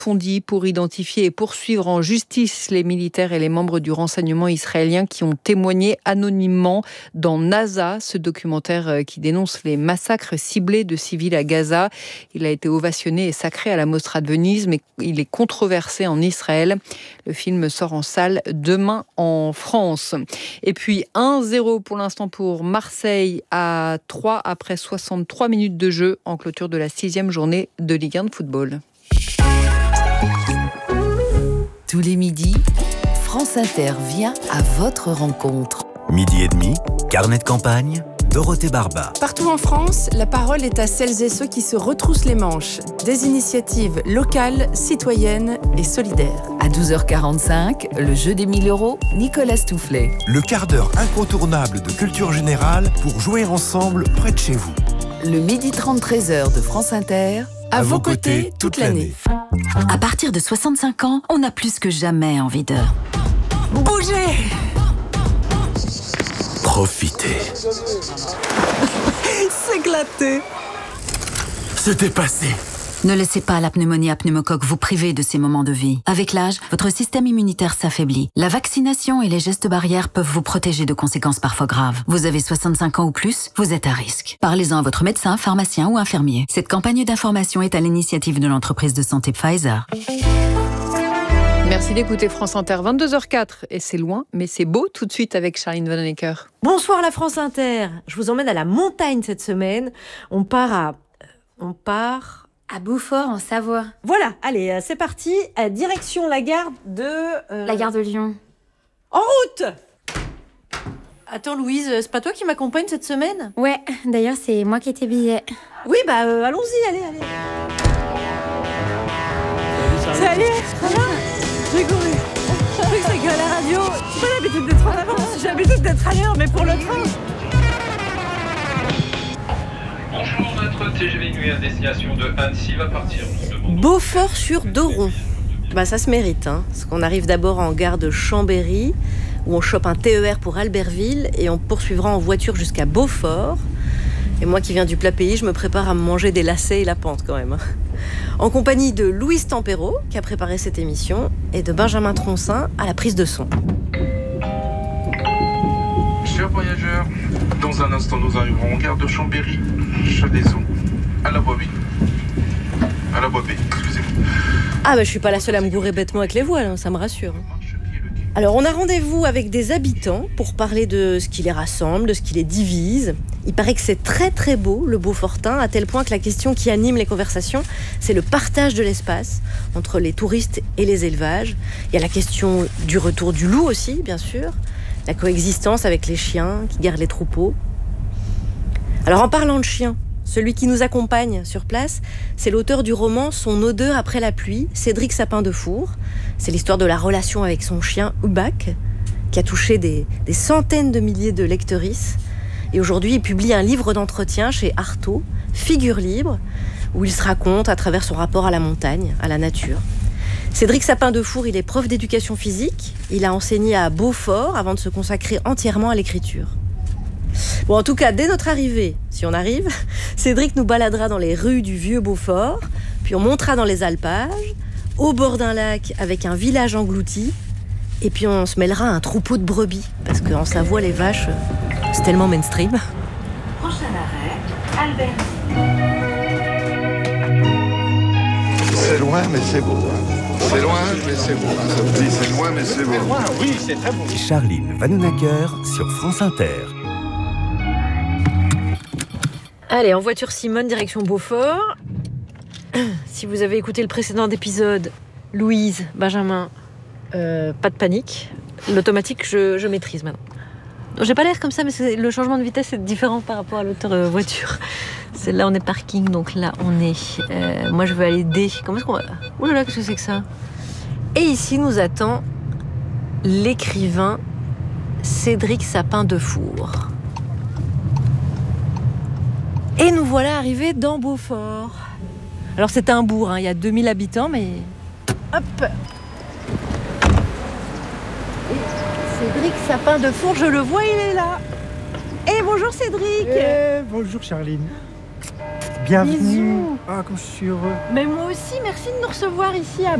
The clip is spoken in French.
approfondie pour identifier et poursuivre en justice les militaires et les membres du renseignement israélien qui ont témoigné anonymement dans NASA, ce documentaire qui dénonce les massacres ciblés de civils à Gaza. Il a été ovationné et sacré à la Mostra de Venise, mais il est controversé en Israël. Le film sort en salle demain en France. Et puis 1-0 pour l'instant pour Marseille à 3 après 63 minutes de jeu en clôture de la 6e journée de Ligue 1 de football. Tous les midis, France Inter vient à votre rencontre. Midi et demi, carnet de campagne, Dorothée Barba. Partout en France, la parole est à celles et ceux qui se retroussent les manches. Des initiatives locales, citoyennes et solidaires. À 12h45, le jeu des 1000 €, Nicolas Stoufflet. Le quart d'heure incontournable de culture générale pour jouer ensemble près de chez vous. Le midi 30, 13h de France Inter. À vos côtés toute l'année. À partir de 65 ans, on a plus que jamais envie de bouger. Profitez. S'éclater. Se dépasser. Ne laissez pas la pneumonie à pneumocoque vous priver de ces moments de vie. Avec l'âge, votre système immunitaire s'affaiblit. La vaccination et les gestes barrières peuvent vous protéger de conséquences parfois graves. Vous avez 65 ans ou plus, vous êtes à risque. Parlez-en à votre médecin, pharmacien ou infirmier. Cette campagne d'information est à l'initiative de l'entreprise de santé Pfizer. Merci d'écouter France Inter, 22h04. Et c'est loin, mais c'est beau tout de suite avec Charline Vanhoenacker. Bonsoir la France Inter. Je vous emmène à la montagne cette semaine. On part à Beaufort, en Savoie. Voilà, allez, c'est parti. Direction la gare de... La gare de Lyon. En route. Attends Louise, c'est pas toi qui m'accompagne cette semaine ? Ouais, d'ailleurs c'est moi qui ai tes billets. Oui, allons-y, allez. Salut, ça va ? J'ai couru. Je crois que c'est que à la radio. J'ai pas l'habitude d'être en avance, j'ai l'habitude d'être à l'heure, mais pour le train. Bonjour, notre TGV nuit à destination de Annecy va partir. Beaufort-sur-Doron. Ça se mérite, hein, parce qu'on arrive d'abord en gare de Chambéry, où on chope un TER pour Albertville, et on poursuivra en voiture jusqu'à Beaufort. Et moi qui viens du plat pays, je me prépare à me manger des lacets et la pente quand même. En compagnie de Louise Tempéro, qui a préparé cette émission, et de Benjamin Troncin à la prise de son. Chers voyageurs, dans un instant nous arriverons en gare de Chambéry, Chalaison, à la Bois B, excusez-moi. Je suis pas la seule à me gourer bêtement avec les voiles, hein, ça me rassure. Alors, on a rendez-vous avec des habitants pour parler de ce qui les rassemble, de ce qui les divise. Il paraît que c'est très très beau, le Beaufortin, à tel point que la question qui anime les conversations, c'est le partage de l'espace entre les touristes et les élevages. Il y a la question du retour du loup aussi, bien sûr, la coexistence avec les chiens qui gardent les troupeaux. Alors, en parlant de chiens, celui qui nous accompagne sur place, c'est l'auteur du roman Son odeur après la pluie, Cédric Sapin-Defour. C'est l'histoire de la relation avec son chien Hubac, qui a touché des centaines de milliers de lectrices. Et aujourd'hui, il publie un livre d'entretien chez Artaud, Figure libre, où il se raconte à travers son rapport à la montagne, à la nature. Cédric Sapin-Defour, il est prof d'éducation physique. Il a enseigné à Beaufort avant de se consacrer entièrement à l'écriture. Bon, en tout cas, dès notre arrivée, si on arrive, Cédric nous baladera dans les rues du vieux Beaufort, puis on montera dans les alpages, au bord d'un lac avec un village englouti, et puis on se mêlera à un troupeau de brebis, parce qu'en Savoie, les vaches, c'est tellement mainstream. Prochain arrêt, Albertville. C'est loin, mais c'est beau. C'est loin, mais c'est beau. Ça me dit, c'est loin, mais c'est beau. Oui, c'est très beau. Charline Vanhoenacker sur France Inter. Allez, en voiture Simone, direction Beaufort. Si vous avez écouté le précédent épisode, Louise, Benjamin, pas de panique. L'automatique, je maîtrise maintenant. J'ai pas l'air comme ça, mais le changement de vitesse est différent par rapport à l'autre voiture. Là, on est parking, donc là, on est... moi, je veux aller D. Comment est-ce qu'on va... Ouh là là, qu'est-ce que c'est que ça ? Et ici, nous attend l'écrivain Cédric Sapin-Defour. Et nous voilà arrivés dans Beaufort. Alors, c'est un bourg, hein, il y a 2000 habitants, mais... Hop ! Cédric Sapin-Defour, je le vois, il est là. Et bonjour Cédric. Bonjour Charline. Bienvenue. Bisous. Ah, comme je suis heureux. Mais moi aussi, merci de nous recevoir ici à